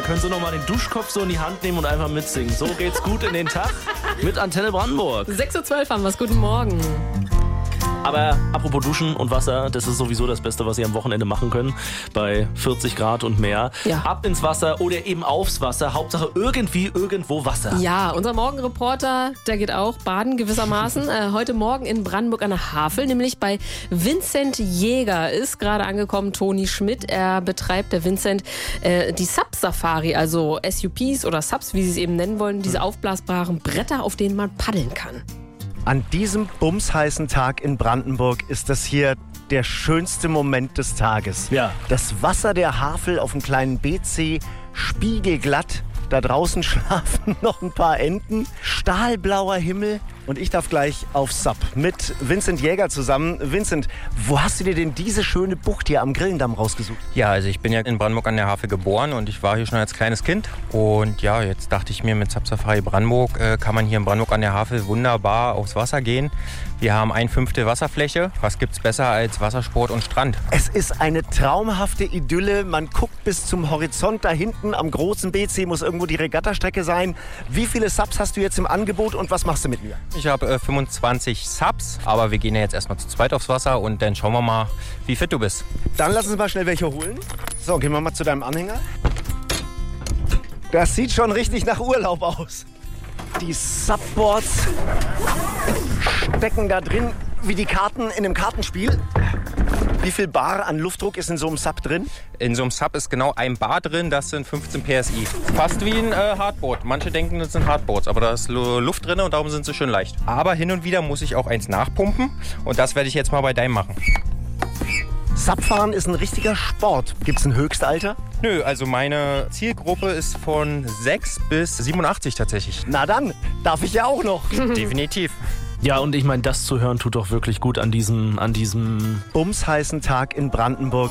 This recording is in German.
können Sie noch mal den Duschkopf so in die Hand nehmen und einfach mitsingen. So geht's gut in den Tag mit Antenne Brandenburg. 6:12 Uhr haben wir es. Guten Morgen. Aber apropos Duschen und Wasser, das ist sowieso das Beste, was Sie am Wochenende machen können. Bei 40 Grad und mehr. Ja. Ab ins Wasser oder eben aufs Wasser. Hauptsache irgendwie, irgendwo Wasser. Ja, unser Morgenreporter, der geht auch baden gewissermaßen. Heute Morgen in Brandenburg an der Havel, nämlich bei Vincent Jäger ist gerade angekommen Toni Schmidt. Er betreibt, der Vincent, die Sub-Safari, also SUPs oder Subs, wie sie es eben nennen wollen, diese aufblasbaren Bretter, auf denen man paddeln kann. An diesem bumsheißen Tag in Brandenburg ist das hier der schönste Moment des Tages. Ja. Das Wasser der Havel auf dem kleinen BC, spiegelglatt. Da draußen schlafen noch ein paar Enten, stahlblauer Himmel und ich darf gleich auf Sub mit Vincent Jäger zusammen. Vincent, wo hast du dir denn diese schöne Bucht hier am Grillendamm rausgesucht? Ja, also ich bin ja in Brandenburg an der Havel geboren und ich war hier schon als kleines Kind. Und ja, jetzt dachte ich mir, mit Sub Safari Brandenburg kann man hier in Brandenburg an der Havel wunderbar aufs Wasser gehen. Wir haben 1/5 Wasserfläche. Was gibt's besser als Wassersport und Strand? Es ist eine traumhafte Idylle. Man guckt bis zum Horizont. Da hinten am großen BC muss irgendwo die Regattastrecke sein. Wie viele Subs hast du jetzt im Angebot und was machst du mit mir? Ich habe 25 Subs, aber wir gehen ja jetzt erstmal zu zweit aufs Wasser und dann schauen wir mal, wie fit du bist. Dann lass uns mal schnell welche holen. So, gehen wir mal zu deinem Anhänger. Das sieht schon richtig nach Urlaub aus. Die Subboards stecken da drin wie die Karten in einem Kartenspiel. Wie viel Bar an Luftdruck ist in so einem Sub drin? In so einem Sub ist genau 1 Bar drin, das sind 15 PSI. Fast wie ein Hardboard. Manche denken, das sind Hardboards, aber da ist Luft drin und darum sind sie schön leicht. Aber hin und wieder muss ich auch eins nachpumpen und das werde ich jetzt mal bei deinem machen. Subfahren ist ein richtiger Sport. Gibt es ein Höchstalter? Nö, also meine Zielgruppe ist von 6 bis 87 tatsächlich. Na dann, darf ich ja auch noch. Definitiv. Ja, und ich meine, das zu hören tut doch wirklich gut an diesem Bumsheißen Tag in Brandenburg.